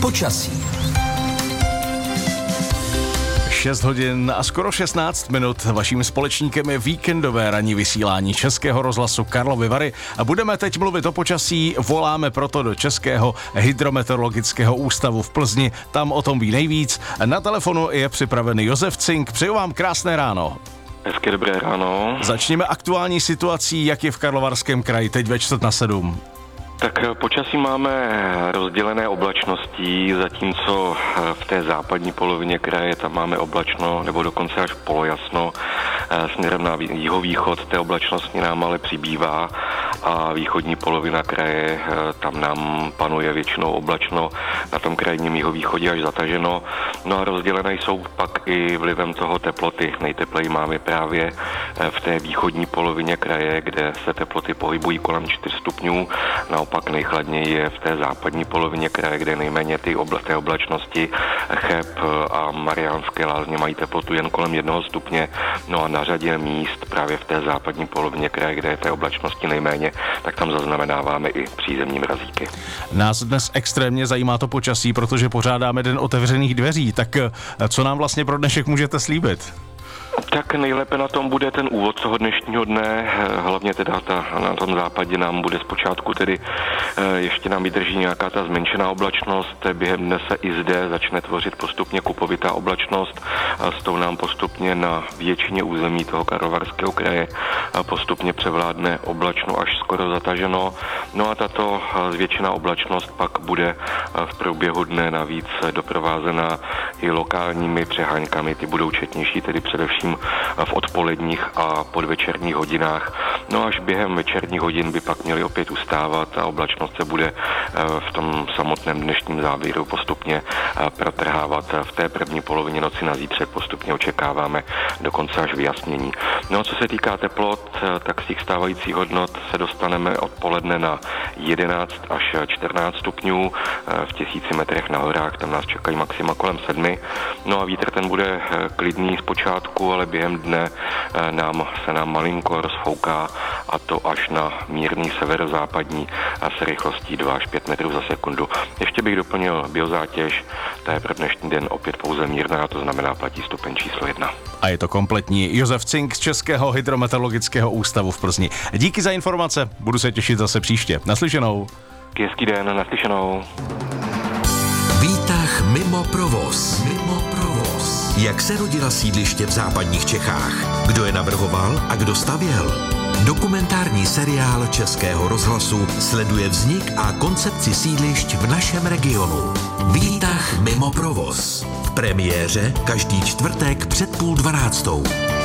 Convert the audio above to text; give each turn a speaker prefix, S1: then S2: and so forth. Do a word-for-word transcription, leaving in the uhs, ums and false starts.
S1: Počasí.
S2: šest hodin a skoro šestnáct minut. Vaším společníkem je víkendové ranní vysílání Českého rozhlasu Karlovy Vary a budeme teď mluvit o počasí. Voláme proto do Českého hydrometeorologického ústavu v Plzni. Tam o tom ví nejvíc. Na telefonu je připravený Josef Cink. Přeju vám krásné ráno.
S3: Hezké dobré ráno.
S2: Začněme aktuální situací, jak je v Karlovarském kraji teď ve čtvrt na sedm.
S3: Tak počasí máme rozdělené oblačností, zatímco v té západní polovině kraje tam máme oblačno nebo dokonce až polojasno. Směrem na jihovýchod té oblačnosti nám ale přibývá a východní polovina kraje, tam nám panuje většinou oblačno, na tom krajním jihovýchodě až zataženo. No a rozdělené jsou pak i vlivem toho teploty. Nejtepleji máme právě v té východní polovině kraje, kde se teploty pohybují kolem čtyř stupňů. Naopak nejchladněji je v té západní polovině kraje, kde nejméně ty obla, té oblačnosti. Cheb a Mariánské Lázně mají teplotu jen kolem jednoho stupně. No a na řadě míst právě v té západní polovině kraje, kde je té oblačnosti nejméně, tak tam zaznamenáváme i přízemní mrazíky.
S2: Nás dnes extrémně zajímá to počasí, protože pořádáme den otevřených dveří. Tak co nám vlastně pro dnešek můžete slíbit?
S3: Tak nejlépe na tom bude ten úvod toho dnešního dne, hlavně teda ta, na tom západě nám bude zpočátku tedy ještě nám vydrží nějaká ta zmenšená oblačnost, během dne se i zde začne tvořit postupně kupovitá oblačnost a s tou nám postupně na většině území toho Karlovarského kraje postupně převládne oblačno až skoro zataženo. No a tato zvětšená oblačnost pak bude v průběhu dne navíc doprovázena i lokálními přeháňkami, ty budou četnější, tedy především v odpoledních a podvečerních hodinách. No až během večerních hodin by pak měly opět ustávat a oblačnost se bude v tom samotném dnešním závěru postupně protrhávat. V té první polovině noci na zítřek postupně očekáváme dokonce až vyjasnění. No a co se týká teplot, tak z těch stávajících hodnot se dostaneme odpoledne na jedenáct až čtrnáct stupňů. V tisíci metrech na horách tam nás čekají maxima kolem sedmi. No a vítr ten bude klidný zpočátku, ale během dne nám se nám malinko rozfouká a to až na mírný severozápadní a s rychlostí dva až pět metrů za sekundu. Ještě bych doplnil biozátěž, ta je pro dnešní den opět pouze mírná, to znamená platí stupeň číslo jedna.
S2: A je to kompletní. Josef Cink z Českého hydrometeorologického ústavu v Plzni. Díky za informace, budu se těšit zase příště. Naslyšenou.
S3: Hezký den, naslyšenou.
S1: Výtah mimo provoz. Mimo provoz. Jak se rodila sídliště v západních Čechách? Kdo je navrhoval a kdo stavěl? Dokumentární seriál Českého rozhlasu sleduje vznik a koncepci sídlišť v našem regionu. Výtah mimo provoz. V premiéře každý čtvrtek před půl dvanáctou.